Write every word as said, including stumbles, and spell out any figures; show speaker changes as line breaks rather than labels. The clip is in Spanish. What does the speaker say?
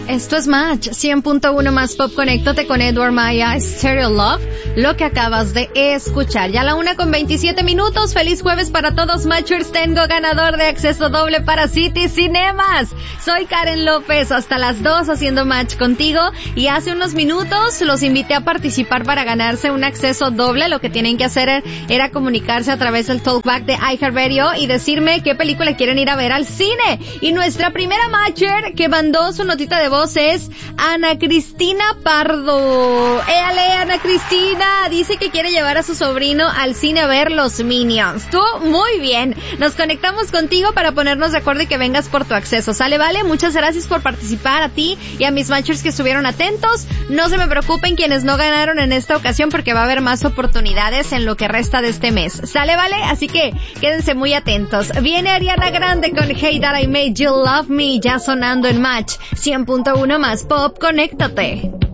Esto es Match cien punto uno más Pop. Conéctate con Edward Maya, Stereo Love, lo que acabas de escuchar. Ya a la una con veintisiete minutos. Feliz jueves para todos, Matchers. Tengo ganador de acceso doble para City Cinemas. Soy Karen López, hasta las dos haciendo match contigo. Y hace unos minutos los invité a participar para ganarse un acceso doble. Lo que tienen que hacer era comunicarse a través del talkback de iHeartRadio y decirme qué película quieren ir a ver al cine. Y nuestra primera matcher que mandó su notita de voz es Ana Cristina Pardo. ¡Éale, Ana Cristina! Dice que quiere llevar a su sobrino al cine a ver los Minions. Tú, muy bien. Nos conectamos contigo para ponernos de acuerdo y que vengas por tu acceso. ¿Sale, vale? Muchas gracias por participar, a ti y a mis matchers que estuvieron atentos. No se me preocupen quienes no ganaron en esta ocasión, porque va a haber más oportunidades en lo que resta de este mes. ¿Sale, vale? Así que quédense muy atentos. Viene Ariana Grande con Hey That I Made You Love Me, ya sonando en Match cien punto uno más Pop. Conéctate.